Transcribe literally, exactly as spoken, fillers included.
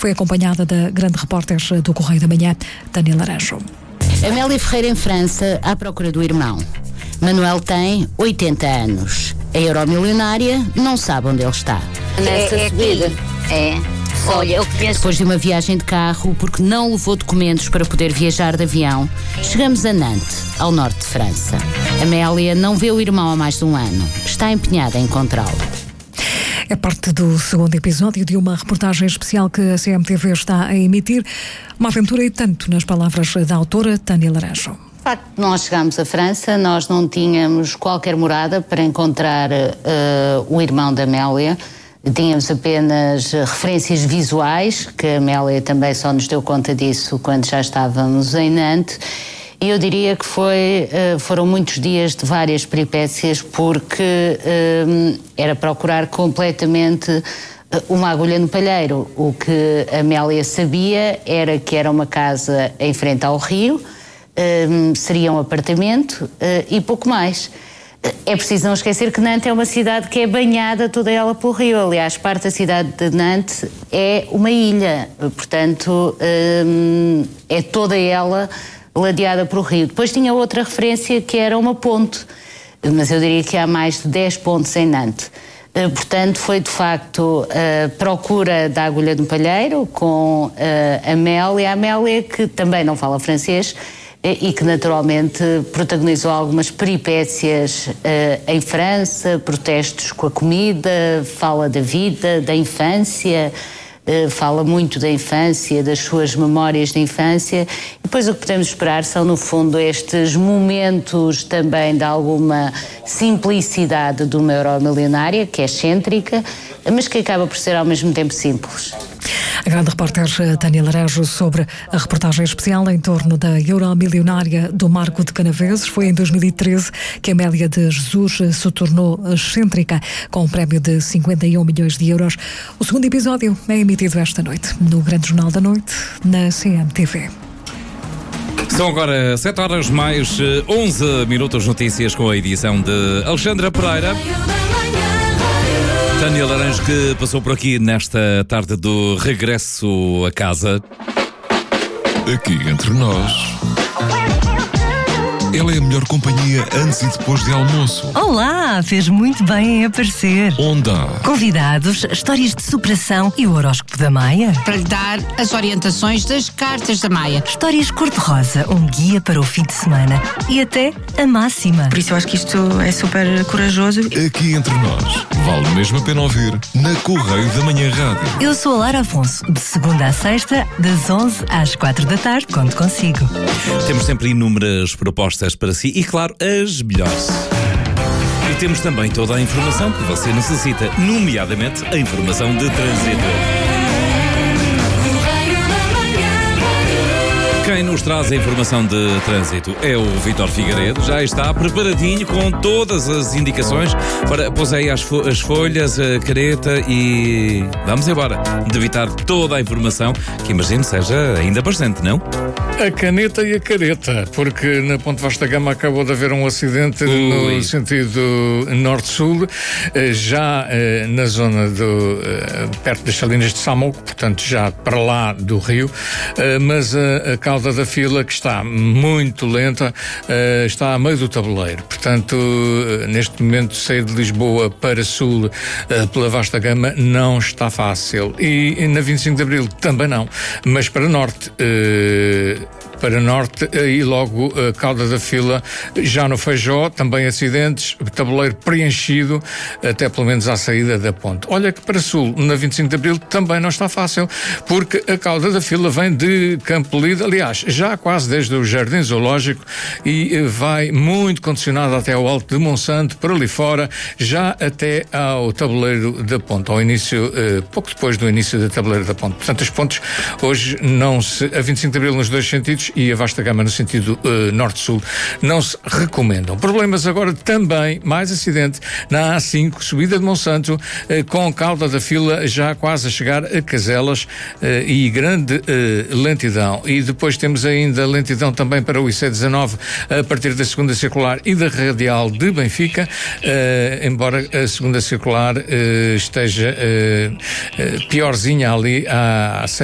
Foi acompanhada da grande repórter do Correio da Manhã, Tânia Laranjo. Amélia Ferreira em França à procura do irmão. Manuel tem oitenta anos. A euromilionária não sabe onde ele está. Nessa é, é subida. É. Olha, eu penso... Depois de uma viagem de carro, porque não levou documentos para poder viajar de avião, chegamos a Nantes, ao norte de França. Amélia não vê o irmão há mais de um ano. Está empenhada em encontrá-lo. É parte do segundo episódio de uma reportagem especial que a C M T V está a emitir. Uma aventura e tanto, nas palavras da autora Tânia Laranjo. De facto, nós chegámos à França, nós não tínhamos qualquer morada para encontrar uh, o irmão da Amélia. Tínhamos apenas referências visuais, que a Amélia também só nos deu conta disso quando já estávamos em Nantes. E eu diria que foi, foram muitos dias de várias peripécias, porque um, era procurar completamente uma agulha no palheiro. O que a Amélia sabia era que era uma casa em frente ao rio, um, seria um apartamento uh, e pouco mais. É preciso não esquecer que Nantes é uma cidade que é banhada toda ela pelo rio. Aliás, parte da cidade de Nantes é uma ilha, portanto, um, é toda ela ladeada pelo rio. Depois tinha outra referência que era uma ponte, mas eu diria que há mais de dez pontes em Nantes. Uh, portanto, foi de facto a uh, procura da agulha no palheiro com uh, a Amélia. A Amélia, que também não fala francês, e que naturalmente protagonizou algumas peripécias uh, em França, protestos com a comida, fala da vida, da infância, uh, fala muito da infância, das suas memórias de infância. E depois o que podemos esperar são, no fundo, estes momentos também de alguma simplicidade de uma euromilionária, que é excêntrica, mas que acaba por ser ao mesmo tempo simples. A grande repórter Tânia Laranjo sobre a reportagem especial em torno da euromilionária do Marco de Canaveses. Foi em dois mil e treze que Amélia de Jesus se tornou excêntrica, com um prémio de cinquenta e um milhões de euros. O segundo episódio é emitido esta noite, no Grande Jornal da Noite, na C M T V. São agora sete horas mais onze minutos, notícias com a edição de Alexandra Pereira. Tânia Laranjo, que passou por aqui nesta tarde do regresso a casa. Aqui entre nós, ela é a melhor companhia antes e depois de almoço. Olá, fez muito bem em aparecer. Onda. Convidados, histórias de superação e o horóscopo da Maia. Para lhe dar as orientações das cartas da Maia. Histórias cor-de-rosa, um guia para o fim de semana. E até a máxima. Por isso eu acho que isto é super corajoso. Aqui entre nós, vale mesmo a pena ouvir na Correio da Manhã Rádio. Eu sou a Lara Afonso, de segunda à sexta, das onze às quatro da tarde, conto consigo. Temos sempre inúmeras propostas para si e, claro, as melhores. E temos também toda a informação que você necessita, nomeadamente a informação de trânsito. Quem nos traz a informação de trânsito é o Vítor Figueiredo. Já está preparadinho com todas as indicações. Para pôs aí as, fo- as folhas, a careta e vamos embora. Debitar toda a informação, que imagino seja ainda bastante, não? A caneta e a careta, porque na Ponte Vasta Gama acabou de haver um acidente Ui. no sentido norte-sul, já eh, na zona do eh, perto das Salinas de Samoco, portanto já para lá do rio, eh, mas a, a cauda da fila, que está muito lenta, eh, está a meio do tabuleiro. Portanto, eh, neste momento sair de Lisboa para sul eh, pela Vasta Gama não está fácil. E, e na vinte e cinco de Abril também não, mas para norte eh, para norte, aí logo a cauda da fila, já no Feijó, também acidentes, tabuleiro preenchido, até pelo menos à saída da ponte. Olha que para sul, na vinte e cinco de Abril, também não está fácil, porque a cauda da fila vem de Campo Lido, aliás, já quase desde o Jardim Zoológico, e vai muito condicionado até ao Alto de Monsanto, por ali fora, já até ao tabuleiro da ponte, ao início, eh, pouco depois do início do tabuleiro da ponte. Portanto, os pontos hoje não se, a vinte e cinco de Abril nos dois sentidos e a Vasta Gama no sentido uh, norte-sul, não se recomendam. Problemas agora também, mais acidente na A cinco, subida de Monsanto, uh, com cauda da fila já quase a chegar a Caselas, uh, e grande uh, lentidão. E depois temos ainda lentidão também para o I C dezanove a partir da segunda circular e da radial de Benfica, uh, embora a segunda circular uh, esteja uh, uh, piorzinha ali à